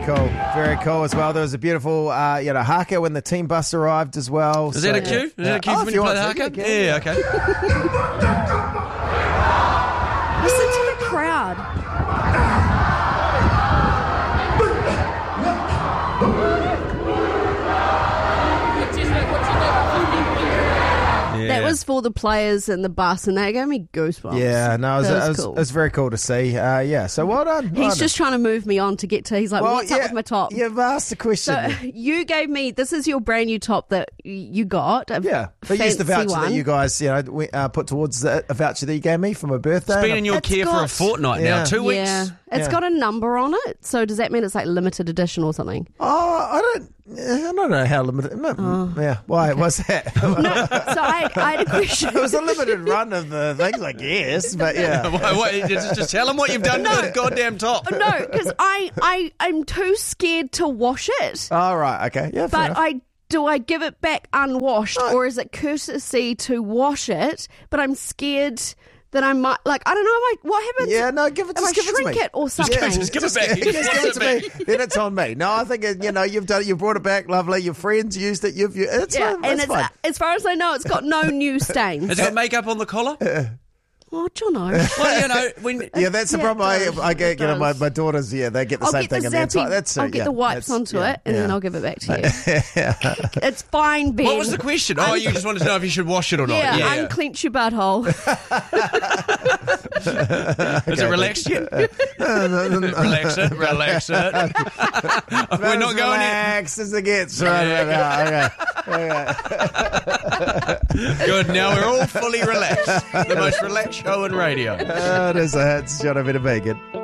cool. Very cool as well. There was a beautiful, haka when the team bus arrived as well. Is that a cue? Is that a cue for when you play the haka? Yeah, okay. Listen to the crowd. That was for the players in the bus, and they gave me goosebumps. Yeah, no, it cool. was very cool to see. So well done. He's just trying to move me on to get to. He's like, what's up with my top? You've asked the question. So you gave me. This is your brand new top that you got. Yeah, but use the voucher that you guys, put towards a voucher that you gave me for my birthday. It's been in your care for a fortnight now, 2 weeks. Yeah, it's got a number on it. So does that mean it's like limited edition or something? Oh, I don't know how limited. Yeah, why? Okay. What's that? No, so I had a question. It was a limited run of the things, I guess, but yeah. Just tell them what you've done to the goddamn top. No, because I'm too scared to wash it. Oh, right, okay. Yeah, fair enough. Do I give it back unwashed, or is it courtesy to wash it? But I'm scared that I might, I don't know, what happens? Yeah, no, give it to me. Shrink it or something. Just give it back. Give it to me. Then it's on me. No, I think, you've done it. You've brought it back. Lovely. Your friends used it. It's fine. And fine. As far as I know, it's got no new stains. Has it got makeup on the collar? Oh, do you know? Well, that's the problem. I get, my daughters, they get the same thing. I'll get the wipes onto it, and then I'll give it back to you. It's fine, Ben. What was the question? You just wanted to know if you should wash it or not. Yeah. Unclench your butthole. Is it relaxed yet? Relax it. We're not going in. Relax as it gets. Right. Okay. Good. Now we're all fully relaxed. The most relaxed show in radio. It is a hit. John O'Meara Bacon.